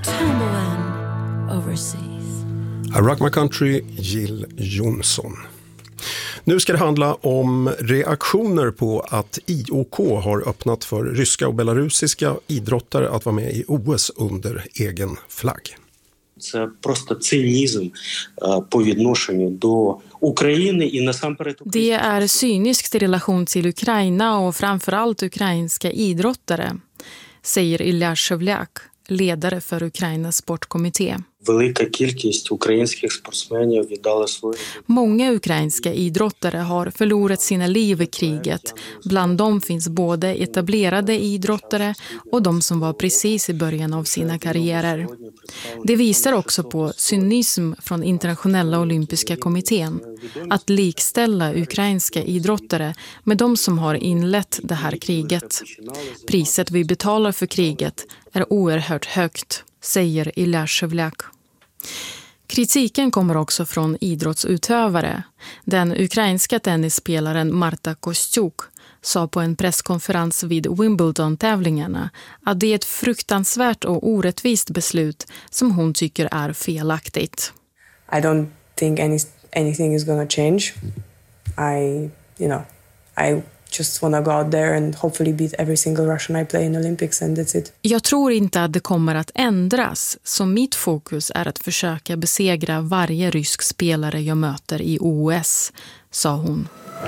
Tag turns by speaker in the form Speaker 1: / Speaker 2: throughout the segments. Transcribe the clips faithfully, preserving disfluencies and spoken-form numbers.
Speaker 1: tumbling overseas.
Speaker 2: I Rock My Country, Jill Johnson. Nu ska det handla om reaktioner på att I O K har öppnat för ryska och belarusiska idrottare att vara med i O S under egen flagg.
Speaker 3: Це просто цинізм по відношенню до України і насамперед.
Speaker 1: Det är cyniskt i relation till Ukraina och framförallt ukrainska idrottare, säger Ilja Shevlyak, ledare för Ukrainas sportkommitté.
Speaker 3: Велика кількість українських спортсменів віддали свої.
Speaker 1: Många ukrainska idrottare har förlorat sina liv i kriget. Bland dem finns både etablerade idrottare och de som var precis i början av sina karriärer. Det visar också på cynism från Internationella olympiska kommittén. Att likställa ukrainska idrottare med de som har inlett det här kriget. Priset vi betalar för kriget är oerhört högt, säger Ilja Shevlyak. Kritiken kommer också från idrottsutövare. Den ukrainska tennisspelaren Marta Kostyuk sa på en presskonferens vid Wimbledon-tävlingarna att det är ett fruktansvärt och orättvist beslut som hon tycker är felaktigt.
Speaker 4: I don't think any, anything is going to change. I, you know, I just want to go out there and hopefully beat every single Russian I play in Olympics and that's it.
Speaker 1: Jag tror inte att det kommer att ändras, så mitt fokus är att försöka besegra varje rysk spelare jag möter i O S, sa hon.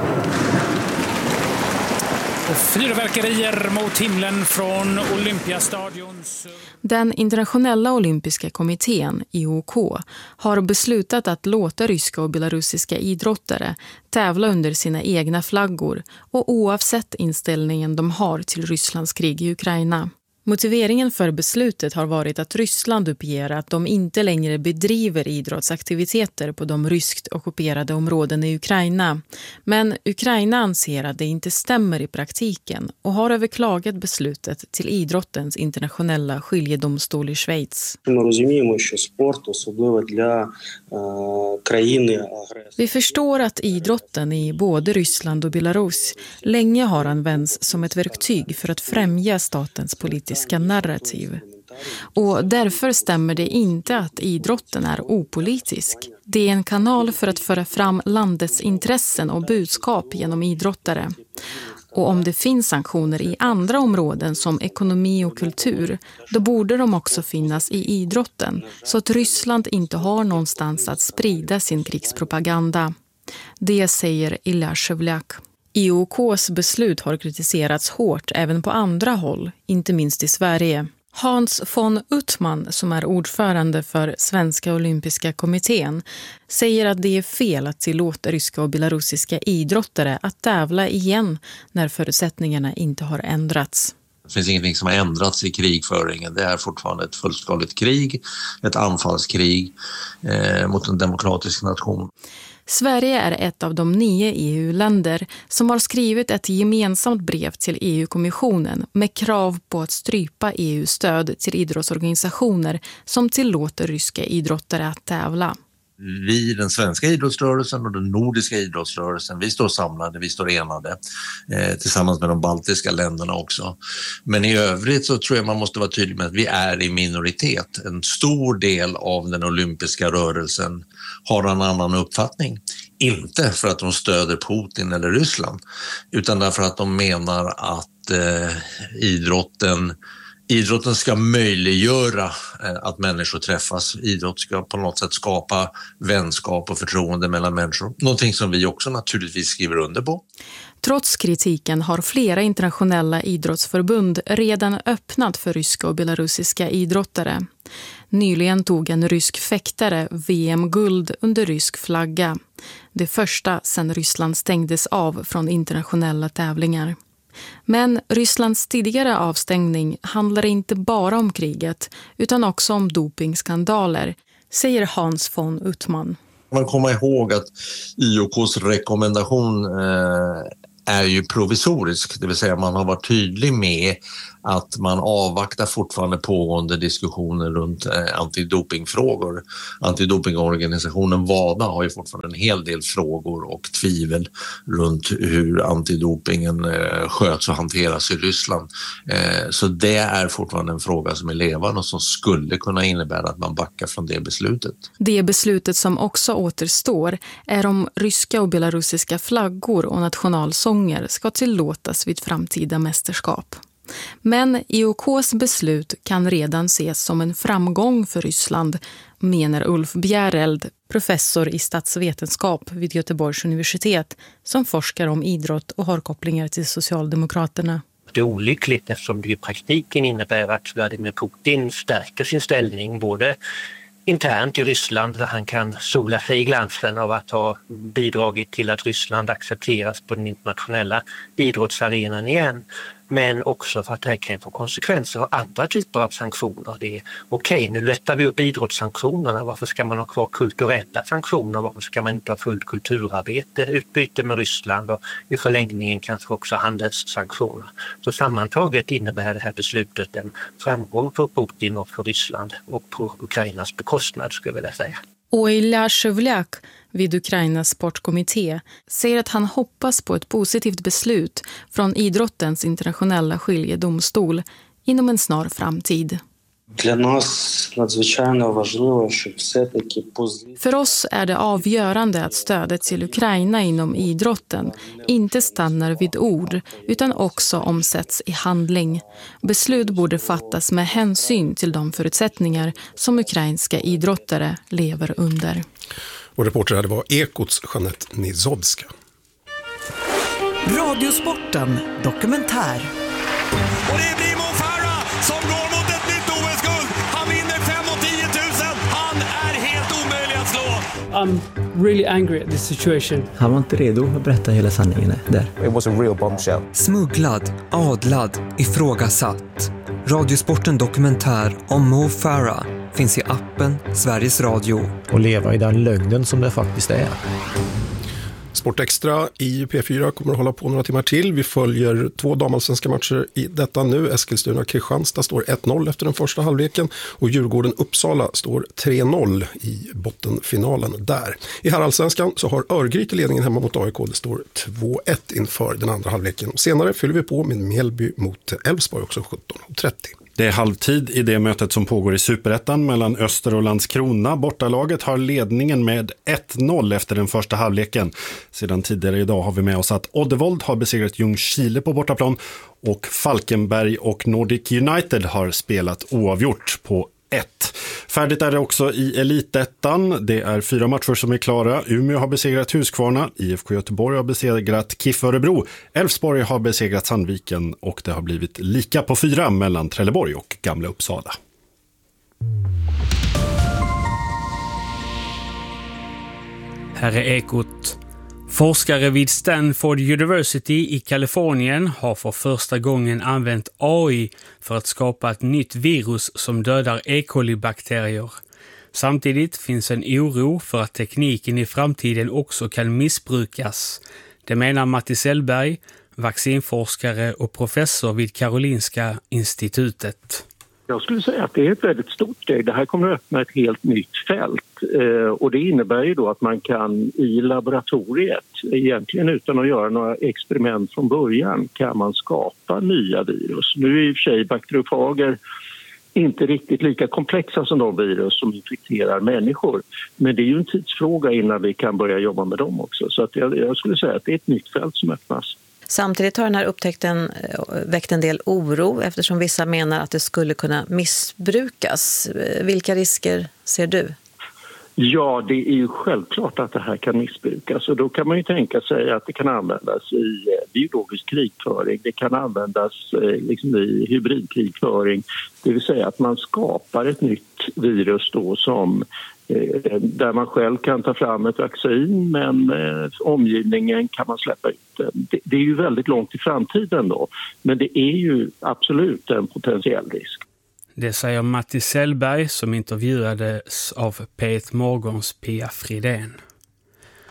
Speaker 5: Och fyrverkerier mot himlen från Olympiastadion.
Speaker 1: Den internationella olympiska kommittén, I O K, har beslutat att låta ryska och belarusiska idrottare tävla under sina egna flaggor och oavsett inställningen de har till Rysslands krig i Ukraina. Motiveringen för beslutet har varit att Ryssland uppger att de inte längre bedriver idrottsaktiviteter på de ryskt ockuperade områden i Ukraina. Men Ukraina anser att det inte stämmer i praktiken och har överklagat beslutet till idrottens internationella skiljedomstol i Schweiz. Vi förstår att idrotten i både Ryssland och Belarus länge har använts som ett verktyg för att främja statens politik narrativ. Och därför stämmer det inte att idrotten är opolitisk. Det är en kanal för att föra fram landets intressen och budskap genom idrottare. Och om det finns sanktioner i andra områden som ekonomi och kultur, då borde de också finnas i idrotten, så att Ryssland inte har någonstans att sprida sin krigspropaganda. Det säger Ilja Shevlyak. I O K:s beslut har kritiserats hårt även på andra håll, inte minst i Sverige. Hans von Uttman, som är ordförande för Svenska olympiska kommittén, säger att det är fel att tillåta ryska och belarusiska idrottare att tävla igen när förutsättningarna inte har ändrats.
Speaker 6: Det finns ingenting som har ändrats i krigföringen. Det är fortfarande ett fullskaligt krig, ett anfallskrig eh, mot en demokratisk nation.
Speaker 1: Sverige är ett av de nio E U-länder som har skrivit ett gemensamt brev till E U-kommissionen med krav på att strypa E U-stöd till idrottsorganisationer som tillåter ryska idrottare att tävla.
Speaker 6: Vi, den svenska idrottsrörelsen och den nordiska idrottsrörelsen, vi står samlade, vi står enade eh, tillsammans med de baltiska länderna också. Men i övrigt så tror jag man måste vara tydlig med att vi är i minoritet. En stor del av den olympiska rörelsen har en annan uppfattning. Inte för att de stöder Putin eller Ryssland, utan därför att de menar att eh, idrotten Idrotten ska möjliggöra att människor träffas. Idrott ska på något sätt skapa vänskap och förtroende mellan människor. Någonting som vi också naturligtvis skriver under på.
Speaker 1: Trots kritiken har flera internationella idrottsförbund redan öppnat för ryska och belarusiska idrottare. Nyligen tog en rysk fäktare V M-guld under rysk flagga. Det första sedan Ryssland stängdes av från internationella tävlingar. Men Rysslands tidigare avstängning handlar inte bara om kriget utan också om dopingskandaler, säger Hans von Uttman.
Speaker 6: Man kommer ihåg att I O K:s rekommendation eh, är ju provisorisk, det vill säga man har varit tydlig med att man avvaktar fortfarande pågående diskussioner runt eh, antidopingfrågor. Antidopingorganisationen WADA har ju fortfarande en hel del frågor och tvivel runt hur antidopingen eh, sköts och hanteras i Ryssland. Eh, så det är fortfarande en fråga som är levande och som skulle kunna innebära att man backar från det beslutet.
Speaker 1: Det beslutet som också återstår är om ryska och belarusiska flaggor och nationalsånger ska tillåtas vid framtida mästerskap. Men I O K:s beslut kan redan ses som en framgång för Ryssland, menar Ulf Bjäreld, professor i statsvetenskap vid Göteborgs universitet, som forskar om idrott och har kopplingar till Socialdemokraterna.
Speaker 7: Det är olyckligt eftersom det i praktiken innebär att Vladimir Putin stärker sin ställning både internt i Ryssland, där han kan sola sig i glansen av att ha bidragit till att Ryssland accepteras på den internationella idrottsarenan igen. Men också för att det kan få konsekvenser av andra typer av sanktioner. Det är okej, okay, nu lättar vi upp idrottssanktionerna. Varför ska man ha kvar kulturella sanktioner? Varför ska man inte ha fullt kulturarbete, utbyte med Ryssland och i förlängningen kanske också handelssanktioner? Så sammantaget innebär det här beslutet en framgång för Putin och för Ryssland och på Ukrainas bekostnad, skulle jag vilja säga.
Speaker 1: Och Ilja Shevlyak vid Ukrainas sportkommitté säger att han hoppas på ett positivt beslut från idrottens internationella skiljedomstol inom en snar framtid. För oss är det avgörande att stödet till Ukraina inom idrotten inte stannar vid ord utan också omsätts i handling. Beslut borde fattas med hänsyn till de förutsättningar som ukrainska idrottare lever under.
Speaker 2: Och reporter hade var Ekots Jeanette Nizodska.
Speaker 8: Radiosporten dokumentär.
Speaker 9: Och det blir Mo Farah som går mot ett nytt O S-guld. Han vinner fem och tio tusen. Han är helt omöjlig att slå.
Speaker 10: I'm really angry at this situation.
Speaker 11: Han var inte redo att berätta hela sanningen där.
Speaker 12: It was a real bombshell.
Speaker 13: Smugglad, adlad, ifrågasatt. Radiosporten dokumentär om Mo Farah finns i appen Sveriges Radio.
Speaker 11: Och leva i den lögnen som det faktiskt är.
Speaker 2: Sportextra i P fyra kommer att hålla på några timmar till. Vi följer två damallsvenska matcher i detta nu. Eskilstuna-Kristianstad står ett noll efter den första halvleken och Djurgården-Uppsala står tre noll i bottenfinalen där. I herrallsvenskan så har Örgryte ledningen hemma mot A I K. Det står två ett inför den andra halvleken. Senare fyller vi på med Mjällby mot Elfsborg också sjutton trettio.
Speaker 14: Det är halvtid i det mötet som pågår i Superettan mellan Öster och Landskrona. Bortalaget har ledningen med ett noll efter den första halvleken. Sedan tidigare idag har vi med oss att Oddevold har besegrat Ljungskile på bortaplan och Falkenberg och Nordic United har spelat oavgjort på ett. Färdigt är det också i Elitettan. Det är fyra matcher som är klara. Umeå har besegrat Huskvarna, I F K Göteborg har besegrat KIF Örebro, Elfsborg har besegrat Sandviken och det har blivit lika på fyra mellan Trelleborg och Gamla Uppsala.
Speaker 5: Här är Ekot. Forskare vid Stanford University i Kalifornien har för första gången använt A I för att skapa ett nytt virus som dödar E. coli-bakterier. Samtidigt finns en oro för att tekniken i framtiden också kan missbrukas. Det menar Matti Sellberg, vaccinforskare och professor vid Karolinska institutet.
Speaker 15: Jag skulle säga att det är ett väldigt stort steg. Det här kommer att öppna ett helt nytt fält. Eh, och det innebär ju då att man kan i laboratoriet, egentligen utan att göra några experiment från början, kan man skapa nya virus. Nu är i och för sig bakteriofager inte riktigt lika komplexa som de virus som infekterar människor. Men det är ju en tidsfråga innan vi kan börja jobba med dem också. Så att jag, jag skulle säga att det är ett nytt fält som öppnas.
Speaker 16: Samtidigt har den här upptäckten väckt en del oro eftersom vissa menar att det skulle kunna missbrukas. Vilka risker ser du?
Speaker 15: Ja, det är ju självklart att det här kan missbrukas och då kan man ju tänka sig att det kan användas i biologisk krigföring. Det kan användas liksom i hybridkrigföring, det vill säga att man skapar ett nytt virus då som där man själv kan ta fram ett vaccin men eh, omgivningen kan man släppa ut. Det, det är ju väldigt långt i framtiden då, men det är ju absolut en potentiell risk.
Speaker 5: Det säger Matti Sellberg som intervjuades av P ett Morgons Pia Fridén.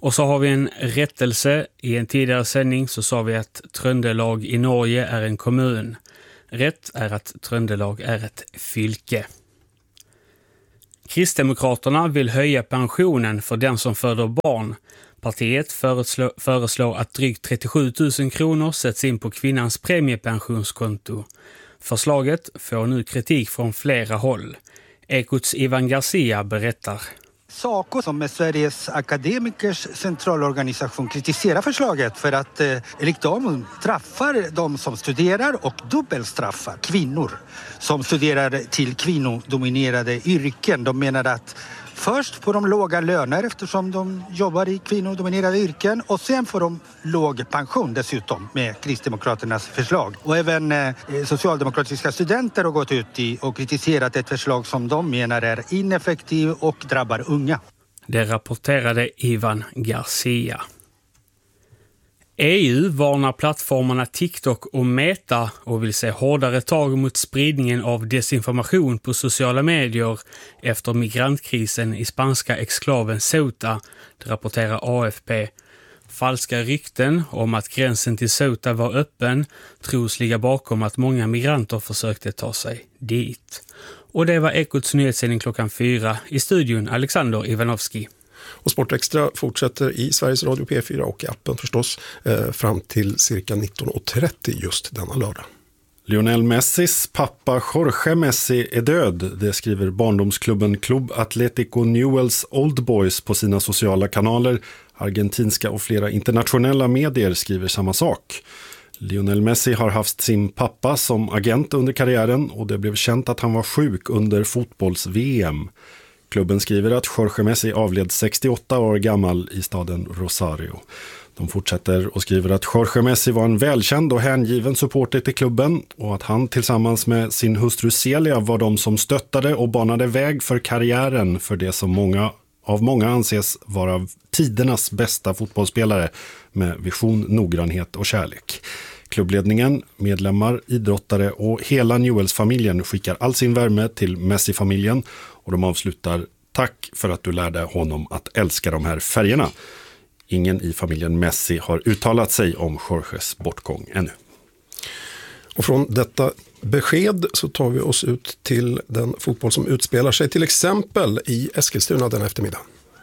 Speaker 5: Och så har vi en rättelse. I en tidigare sändning så sa vi att Trøndelag i Norge är en kommun. Rätt är att Trøndelag är ett fylke. Kristdemokraterna vill höja pensionen för den som föder barn. Partiet föreslår, föreslår att drygt trettiosju tusen kronor sätts in på kvinnans premiepensionskonto. Förslaget får nu kritik från flera håll. Ekots Ivan Garcia berättar.
Speaker 12: Saco, som är Sveriges akademikers centralorganisation, kritiserar förslaget för att eh, enligt dem straffar de som studerar och dubbelstraffar kvinnor som studerar till kvinnodominerade yrken. De menar att först får de låga löner eftersom de jobbar i kvinnodominerade yrken och sen får de låg pension dessutom med Kristdemokraternas förslag. Och även eh, socialdemokratiska studenter har gått ut i och kritiserat ett förslag som de menar är ineffektiv och drabbar unga.
Speaker 5: Det rapporterade Ivan Garcia. E U varnar plattformarna TikTok och Meta och vill se hårdare tag mot spridningen av desinformation på sociala medier efter migrantkrisen i spanska exklaven Ceuta, det rapporterar A F P. Falska rykten om att gränsen till Ceuta var öppen tros ligga bakom att många migranter försökte ta sig dit. Och det var Ekots nyhetssändning klockan fyra. I studion Alexander Ivanovski.
Speaker 2: Och Sportextra fortsätter i Sveriges Radio P fyra och i appen förstås eh, fram till cirka nitton och trettio just denna lördag.
Speaker 14: Lionel Messis pappa Jorge Messi är död. Det skriver barndomsklubben Club Atlético Newell's Old Boys på sina sociala kanaler. Argentinska och flera internationella medier skriver samma sak. Lionel Messi har haft sin pappa som agent under karriären och det blev känt att han var sjuk under fotbolls-V M. Klubben skriver att Jorge Messi avled sextioåtta år gammal i staden Rosario. De fortsätter och skriver att Jorge Messi var en välkänd och hängiven supporter till klubben och att han tillsammans med sin hustru Celia var de som stöttade och banade väg för karriären för det som många, av många anses vara tidernas bästa fotbollsspelare med vision, noggrannhet och kärlek. Klubbledningen, medlemmar, idrottare och hela Newells-familjen skickar all sin värme till Messi-familjen och de avslutar: tack för att du lärde honom att älska de här färgerna. Ingen i familjen Messi har uttalat sig om Jorges bortgång ännu.
Speaker 2: Och från detta besked så tar vi oss ut till den fotboll som utspelar sig till exempel i Eskilstuna den eftermiddag.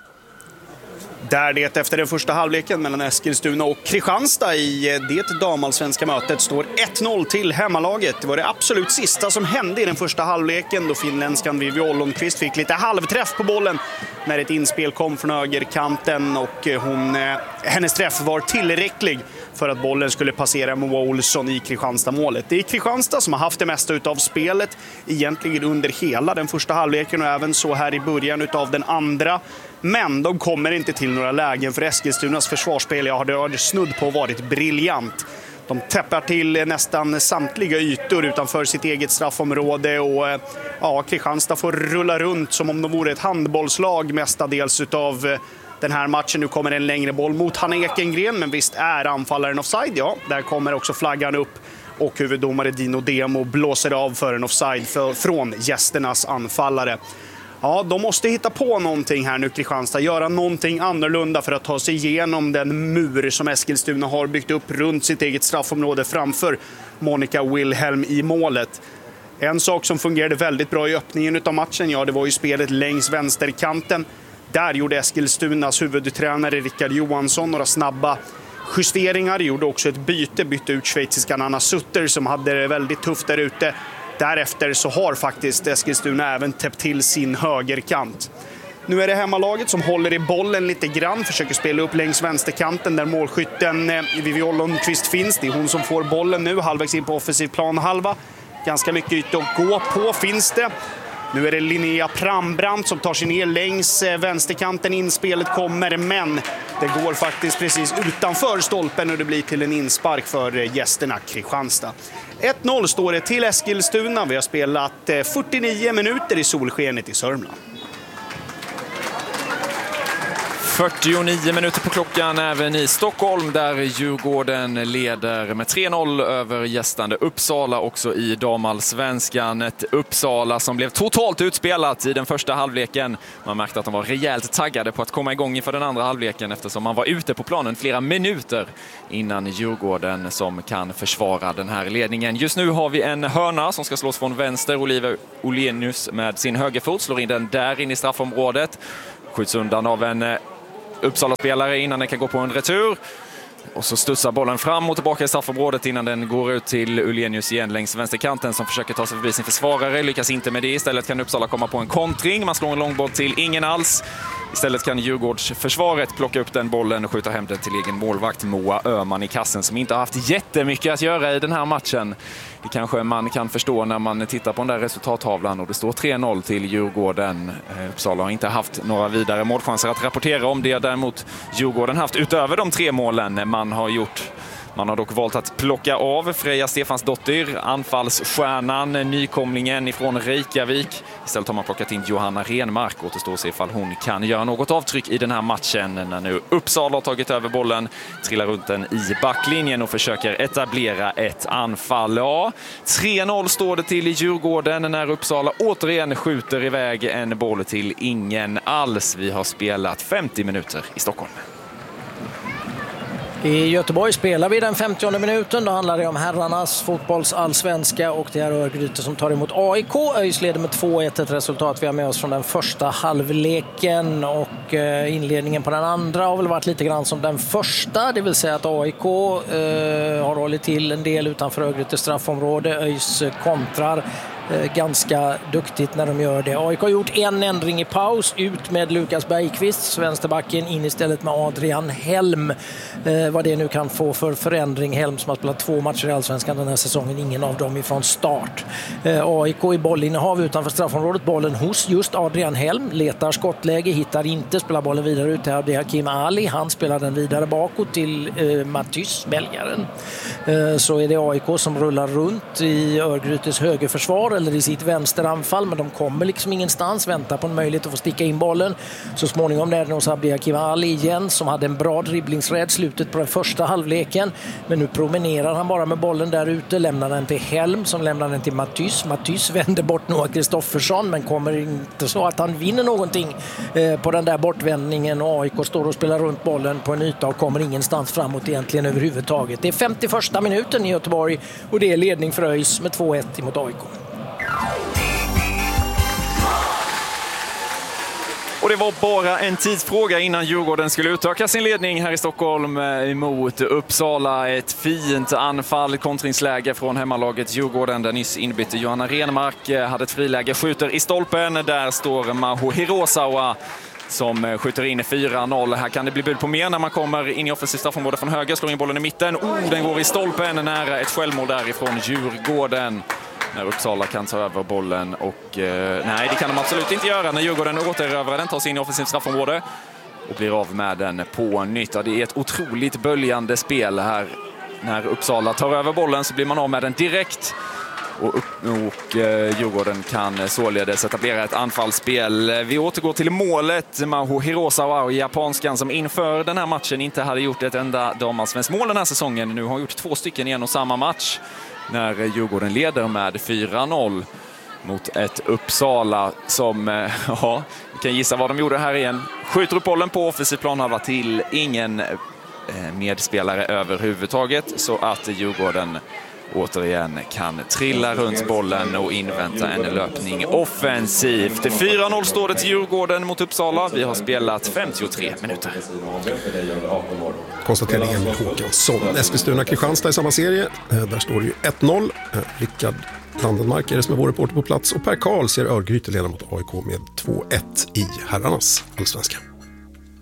Speaker 17: Där det efter den första halvleken mellan Eskilstuna och Kristianstad i det damallsvenska mötet står ett noll till hemmalaget. Det var det absolut sista som hände i den första halvleken då finländskan Vivi Ollonqvist fick lite halvträff på bollen när ett inspel kom från högerkanten och hon, hennes träff var tillräcklig för att bollen skulle passera Moa Olsson i Kristianstad-målet. Det är Kristianstad som har haft det mesta utav spelet egentligen under hela den första halvleken och även så här i början utav den andra. Men de kommer inte till några lägen för Eskilstunas försvarsspel. Jag hade snudd på varit briljant. De täppar till nästan samtliga ytor utanför sitt eget straffområde och ja, Kristianstad får rulla runt som om de vore ett handbollslag mestadels utav den här matchen. Nu kommer en längre boll mot Hanna Ekengren, men visst är anfallaren offside. Ja, där kommer också flaggan upp och huvuddomare Dino Demo blåser av för en offside för, från gästernas anfallare. Ja, de måste hitta på någonting här nu, Kristianstad. Göra någonting annorlunda för att ta sig igenom den mur som Eskilstuna har byggt upp runt sitt eget straffområde framför Monica Wilhelm i målet. En sak som fungerade väldigt bra i öppningen av matchen, ja, det var ju spelet längs vänsterkanten. Där gjorde Eskilstunas huvudtränare Rickard Johansson några snabba justeringar. Gjorde också ett byte, bytte ut schweiziskan Anna Sutter som hade det väldigt tufft där ute. Därefter så har faktiskt Eskilstuna även täppt till sin högerkant. Nu är det hemmalaget som håller i bollen lite grann. Försöker spela upp längs vänsterkanten där målskytten Vivi Ollonqvist finns. Det är hon som får bollen nu, halvvägs in på offensiv plan halva. Ganska mycket yta att gå på finns det. Nu är det Linnea Prambrant som tar sig ner längs vänsterkanten. Inspelet kommer, men det går faktiskt precis utanför stolpen och det blir till en inspark för gästerna Kristianstad. ett noll står det till Eskilstuna. Vi har spelat fyrtionio minuter i solskenet i Sörmland.
Speaker 18: fyrtionio minuter på klockan även i Stockholm där Djurgården leder med tre noll över gästande Uppsala också i damallsvenskan. Ett Uppsala som blev totalt utspelat i den första halvleken. Man märkte att de var rejält taggade på att komma igång inför den andra halvleken eftersom man var ute på planen flera minuter innan Djurgården som kan försvara den här ledningen. Just nu har vi en hörna som ska slås från vänster. Oliver Olenius med sin högerfot slår in den där in i straffområdet. Skjuts undan av en Uppsala-spelare innan den kan gå på en retur. Och så studsar bollen fram och tillbaka i straffområdet innan den går ut till Olenius igen längs vänsterkanten som försöker ta sig förbi sin försvarare. Lyckas inte med det. Istället kan Uppsala komma på en kontring. Man slår en långboll till ingen alls. Istället kan Djurgårdsförsvaret plocka upp den bollen och skjuta hem den till egen målvakt Moa Öhman i kassen som inte har haft jättemycket att göra i den här matchen. Det kanske man kan förstå när man tittar på den där resultattavlan och det står tre noll till Djurgården. Uppsala har inte haft några vidare målchanser att rapportera om. Det har däremot Djurgården haft utöver de tre målen man har gjort. Man har dock valt att plocka av Freja Stefansdottir, anfallsstjärnan, nykomlingen ifrån Reykjavik. Istället har man plockat in Johanna Renmark. Återstår sig ifall hon kan göra något avtryck i den här matchen när nu Uppsala har tagit över bollen, trillar runt den i backlinjen och försöker etablera ett anfall. Ja, tre noll står det till i Djurgården när Uppsala återigen skjuter iväg en boll till ingen alls. Vi har spelat femtio minuter i Stockholm.
Speaker 19: I Göteborg spelar vi den femtionde minuten. Då handlar det om herrarnas fotbollsallsvenska och det är Örgryte som tar emot A I K. ÖIS leder med två ett, ett resultat vi har med oss från den första halvleken och inledningen på den andra har väl varit lite grann som den första. Det vill säga att A I K eh, har hållit till en del utanför Örgrytes straffområde. ÖIS kontrar ganska duktigt när de gör det. A I K har gjort en ändring i paus, ut med Lukas Bergqvist, vänsterbacken, in istället med Adrian Helm. Eh, vad det nu kan få för förändring. Helm som har spelat två matcher i Allsvenskan den här säsongen, ingen av dem ifrån start. Eh, A I K i bollinnehav utanför straffområdet, bollen hos just Adrian Helm, letar skottläge, hittar inte, spelar bollen vidare ut till Abdi Hakim Ali, han spelar den vidare bakåt till eh, Matys, belgaren. Eh, så är det A I K som rullar runt i Örgrytes högerförsvar eller i sitt vänsteranfall, men de kommer liksom ingenstans, väntar på en möjlighet att få sticka in bollen. Så småningom är det hos Abdi Hakim Ali igen som hade en bra dribblingsrädd slutet på den första halvleken, men nu promenerar han bara med bollen där ute, lämnar den till Helm som lämnar den till Matys. Matys vänder bort Noah Kristoffersson men kommer inte så att han vinner någonting eh, på den där bortvändningen och A I K står och spelar runt bollen på en yta och kommer ingenstans framåt egentligen överhuvudtaget. Det är femtioförsta minuten i Göteborg och det är ledning för ÖIS med två ett mot A I K.
Speaker 18: Och det var bara en tidsfråga innan Djurgården skulle utöka sin ledning här i Stockholm emot Uppsala. Ett fint anfall, kontringsläge från hemmalaget Djurgården där nyss inbytte Johanna Renmark hade ett friläge, skjuter i stolpen. Där står Maho Hirosawa som skjuter in fyra noll. Här kan det bli bud på mer när man kommer in i offensivt straffområde från höger, slår in bollen i mitten. Oh, den går i stolpen nära ett självmål därifrån Djurgården. När Uppsala kan ta över bollen och eh, nej, det kan de absolut inte göra när Djurgården återerövrar den, tar sig in i offensivt straffområde och blir av med den på nytt. Det är ett otroligt böljande spel här. När Uppsala tar över bollen så blir man av med den direkt och, och eh, Djurgården kan således etablera ett anfallsspel. Vi återgår till målet. Maho Hirosawa och japanskan som inför den här matchen inte hade gjort ett enda damallsvenskt mål den här säsongen. Nu har gjort två stycken i en och samma match. När Djurgården leder med fyra noll mot ett Uppsala som, ja, vi kan gissa vad de gjorde här igen. Skjuter upp bollen på offensiv planhalva till ingen medspelare överhuvudtaget så att Djurgården återigen kan trilla runt bollen och invänta en löpning offensivt. fyra noll står det till Djurgården mot Uppsala. Vi har spelat femtiotre minuter.
Speaker 2: Konstateringen Håkansson. Eskilstuna-Kristianstad i samma serie. Där står det ju ett noll. Rickard Landenmark är det som är vår reporter på plats och Per Karl ser Örgryte leda mot A I K med två ett i herrarnas allsvenska.